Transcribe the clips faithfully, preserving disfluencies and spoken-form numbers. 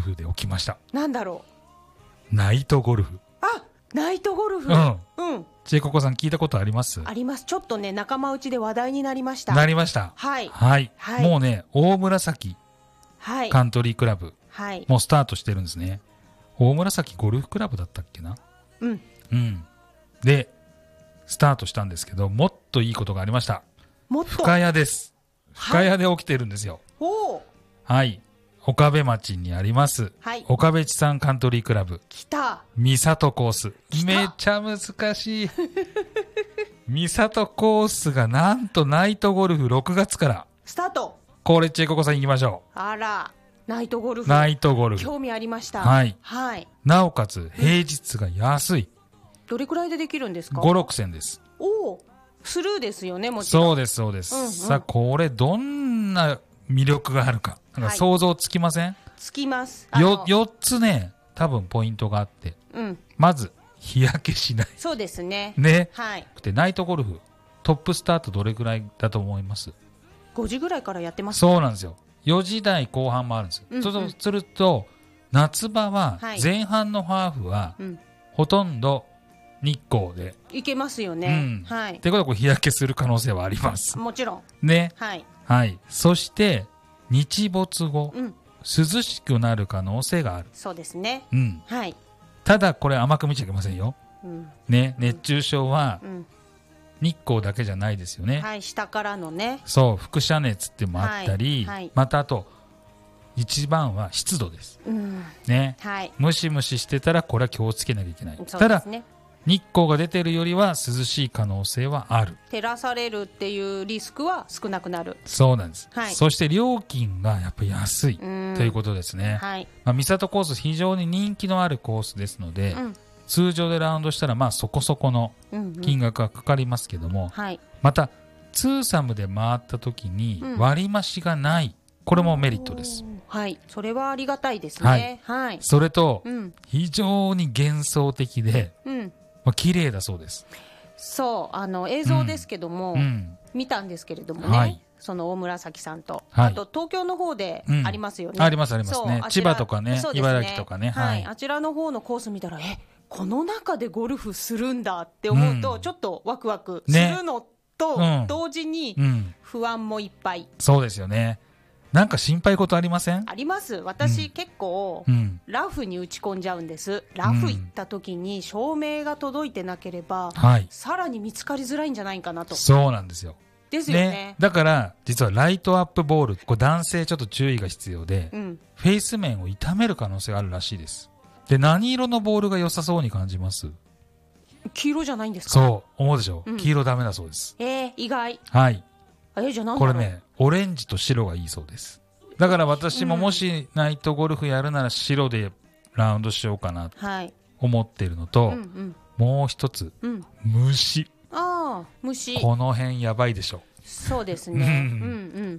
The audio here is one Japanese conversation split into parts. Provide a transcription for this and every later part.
フで起きました。 なんだろう。ナイトゴルフ。 あ、ナイトゴルフ。 うんうん。 ジェイココさん聞いたことあります？ あります。ちょっとね、仲間内で話題になりました。 なりました。 はい。 はい。 はい、 もうね、大紫カントリークラブ、はい、もうスタートしてるんですね。大紫ゴルフクラブだったっけな。 うん。 うん。で、スタートしたんですけど、もっといいことがありました。 もっと深谷です。深谷で起きてるんですよ。 はい。 はい。岡部町にあります、はい、岡部地産カントリークラブ。 来た。 三里コース。めちゃ難しい。三里コースがなんとナイトゴルフろくがつからスタート。 これチェココさん行きましょう。 あら、ナイトゴルフ。 ナイトゴルフ。 興味ありました。 はい。 はい。 なおかつ平日が安い。 どれくらいでできるんですか？ ご、ろくせんです。 おお、スルーですよね、もちろん。 そうですそうです。 うんうん、 さあこれどんな魅力があるか、なんか想像つきません？はい、 つきます。 よよっつね、多分ポイントがあって、うん、まず日焼けしない。 そうですね。 ね。 はい。 でナイトゴルフトップスタートどれぐらいだと思います？ ごじぐらいからやってます、 ね。そうなんですよ。よじ台後半もあるんですよ。うんうん、そうすると夏場は前半のハーフは、はい、ほとんど日光でいけますよね。うん、はい。 ってことはこう日焼けする可能性はあります。 もちろん。 ね。 はい。 はい。そして日没後、うん、涼しくなる可能性がある。 そうですね。 うん。 はい。 ただこれ甘く見ちゃいけませんよ。うん、ね、熱中症は日光だけじゃないですよね。 はい、下からのね。 そう、輻射熱ってもあったり、はいはい、またあと一番は湿度です。うん、ね、はい。ムシムシしてたらこれは気をつけなきゃいけない。そうですね。ただ日光が出てるよりは涼しい可能性はある。 照らされるっていうリスクは少なくなる。 そうなんです。はい、そして料金がやっぱり安いということですね。はい。まあ、三里コース非常に人気のあるコースですので、うん、通常でラウンドしたらまあそこそこの金額がかかりますけども、うんうん、はい、またツーサムで回った時に割増がない、うん、これもメリットです。 はい、それはありがたいですね。はい。はい、 それと、うん、非常に幻想的で、うん、まあ、綺麗だそうです。 そう、あの映像ですけども、うん、見たんですけれどもね、はい、その大紫さんと、はい、あと東京の方でありますよね。 うん、ありますありますね。千葉とか ね, ね茨城とかね、 はい、あちらの方のコース見たら、え、この中でゴルフするんだって思うと、うん、ちょっとワクワクするのと、ね、同時に不安もいっぱい、うん、 そうですよね。なんか心配事ありません？ あります。私、うん、結構、うん、ラフに打ち込んじゃうんです。ラフ行った時に照明が届いてなければ、うん、さらに見つかりづらいんじゃないかなと。 そうなんですよ。 ですよね。 ね、だから実はライトアップボール、これ男性ちょっと注意が必要で、うん、フェイス面を傷める可能性があるらしいです。で、何色のボールが良さそうに感じます？ 黄色じゃないんですか？ そう思うでしょ、うん、黄色ダメだそうです。 えー、意外。 はい。 え、じゃあなんだろう。 これね、オレンジと白がいいそうです。だから私ももしナイトゴルフやるなら白でラウンドしようかなと思ってるのと、はい、うんうん、もう一つ、うん、虫。 ああ、虫。 この辺やばいでしょ。 そうですね。うんうん、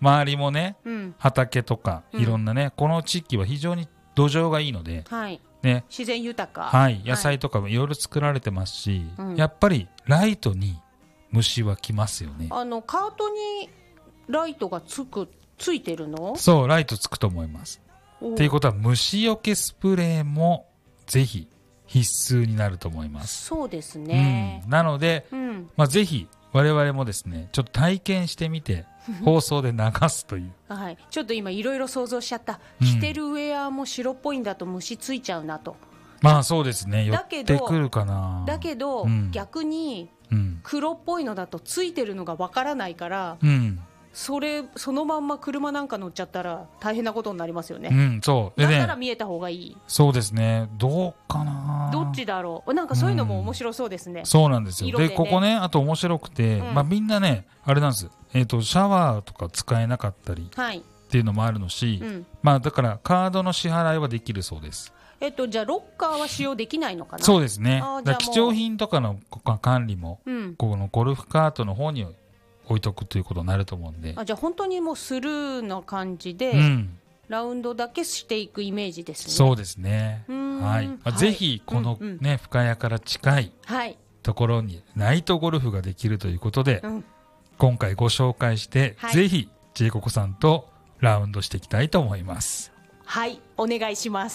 周りもね、うん、畑とかいろんなね、うん、この地域は非常に土壌がいいので、はいね、 自然豊か、 はい、野菜とかもいろいろ作られてますし、はい、やっぱりライトに虫は来ますよね。 あのカートにライトがつくついてるの？ そう、ライトつくと思います。っていうことは虫除けスプレーもぜひ必須になると思います。 そうですね、 うん、なので、うん、まあ、ぜひ我々もですねちょっと体験してみて放送で流すという、 はい、ちょっと今いろいろ想像しちゃった、うん、着てるウェアも白っぽいんだと虫ついちゃうなと。 まあそうですね、寄ってくるかな。 だけど、うん、逆に黒っぽいのだとついてるのがわからないから、うん、それそのまんま車なんか乗っちゃったら大変なことになりますよね。 うん、そうでね、 だから見えた方がいい。 そうですね、どうかな、 どっちだろう。なんかそういうのも面白そうですね、 うん、そうなんですよ。で、ね、ここね、あと面白くて、うん、まあ、みんなねあれなんです、えーと、シャワーとか使えなかったりっていうのもあるのし、はい、うん、まあ、だからカードの支払いはできるそうです。 えっと、じゃあロッカーは使用できないのかな。 そうですね。だ貴重品とかの管理も、うん、このゴルフカートの方に置いとくということになると思うんで。 あ、じゃあ本当にもうスルーの感じで、うん、ラウンドだけしていくイメージですね。 そうですね。はい。まあ、ぜひこの、ね、うんうん、深谷から近いところにナイトゴルフができるということで、うん、今回ご紹介して、はい、ぜひジェイココさんとラウンドしていきたいと思います。 はい、お願いします。